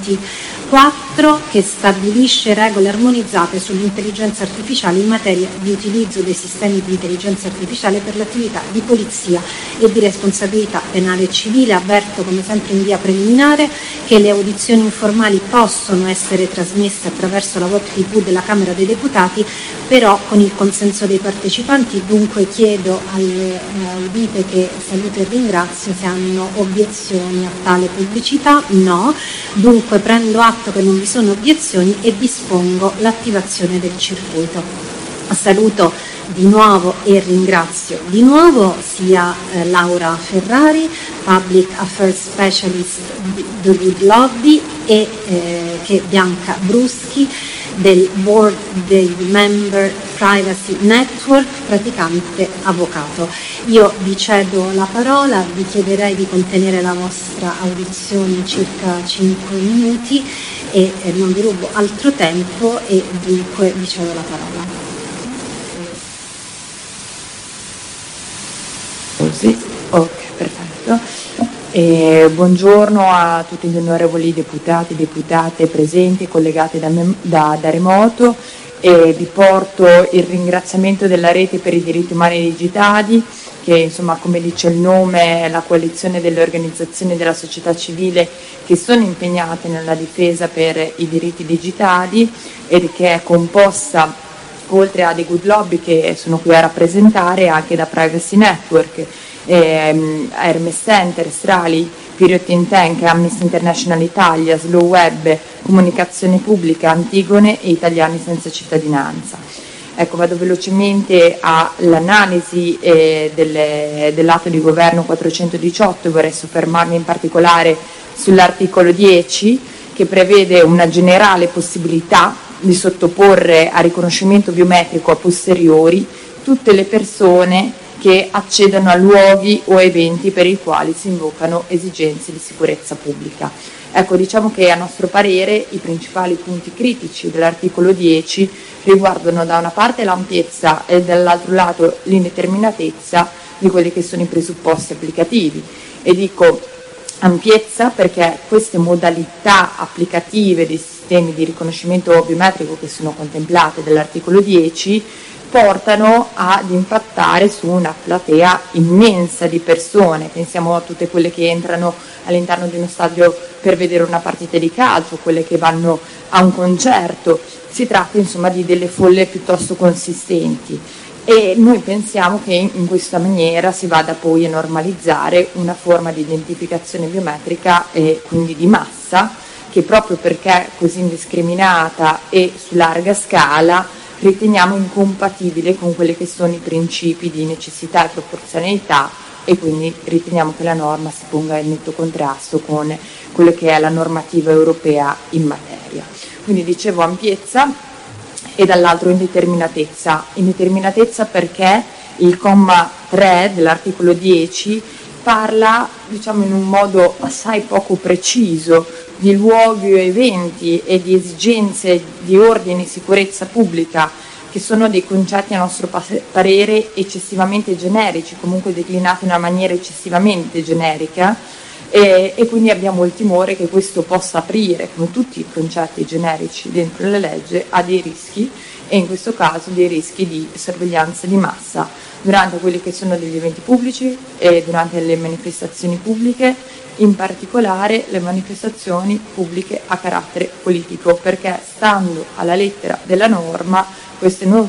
2024, che stabilisce regole armonizzate sull'intelligenza artificiale in materia di utilizzo dei sistemi di intelligenza artificiale per l'attività di polizia e di responsabilità penale e civile. Avverto, come sempre in via preliminare, che le audizioni informali possono essere trasmesse attraverso la web TV della Camera dei Deputati, però con il consenso dei partecipanti. Dunque chiedo alle audite, che saluto e ringrazio, se hanno obiezioni a tale pubblicità. No. Dunque prendo atto che non vi sono obiezioni e dispongo l'attivazione del circuito. Saluto di nuovo e ringrazio di nuovo sia Laura Ferrari, Public Affairs Specialist di The Good Lobby, e che Bianca Bruschi del Board dei Member Privacy Network, praticante avvocato. Io vi cedo la parola, vi chiederei di contenere la vostra audizione in circa 5 minuti e non vi rubo altro tempo, e dunque vi cedo la parola. Così, ok, perfetto. Buongiorno a tutti gli onorevoli deputati, deputate presenti, collegati da remoto. Vi porto il ringraziamento della Rete per i diritti umani digitali, che insomma, come dice il nome, è la coalizione delle organizzazioni della società civile che sono impegnate nella difesa per i diritti digitali, e che è composta, oltre a The Good Lobby, che sono qui a rappresentare, anche da Privacy Network, Hermes Center, Strali, Period Think Tank, Amnesty International Italia, Slow Web, Comunicazione Pubblica, Antigone e Italiani Senza Cittadinanza. Ecco, vado velocemente all'analisi dell'atto di governo 418 e vorrei soffermarmi in particolare sull'articolo 10, che prevede una generale possibilità di sottoporre a riconoscimento biometrico a posteriori tutte le persone che accedono a luoghi o eventi per i quali si invocano esigenze di sicurezza pubblica. Ecco, diciamo che a nostro parere i principali punti critici dell'articolo 10 riguardano da una parte l'ampiezza e dall'altro lato l'indeterminatezza di quelli che sono i presupposti applicativi. E dico ampiezza perché queste modalità applicative dei sistemi di riconoscimento biometrico che sono contemplate dall'articolo 10 portano ad impattare su una platea immensa di persone. Pensiamo a tutte quelle che entrano all'interno di uno stadio per vedere una partita di calcio, quelle che vanno a un concerto. Si tratta insomma di delle folle piuttosto consistenti. E noi pensiamo che in questa maniera si vada poi a normalizzare una forma di identificazione biometrica e quindi di massa, che proprio perché è così indiscriminata e su larga scala riteniamo incompatibile con quelli che sono i principi di necessità e proporzionalità, e quindi riteniamo che la norma si ponga in netto contrasto con quello che è la normativa europea in materia. Quindi dicevo ampiezza e dall'altro indeterminatezza. Indeterminatezza perché il comma 3 dell'articolo 10 parla, diciamo in un modo assai poco preciso, di luoghi o eventi e di esigenze di ordine e sicurezza pubblica, che sono dei concetti a nostro parere eccessivamente generici, comunque declinati in una maniera eccessivamente generica, e quindi abbiamo il timore che questo possa aprire, come tutti i concetti generici dentro la legge, a dei rischi, e in questo caso dei rischi di sorveglianza di massa durante quelli che sono degli eventi pubblici e durante le manifestazioni pubbliche, in particolare le manifestazioni pubbliche a carattere politico, perché stando alla lettera della norma queste non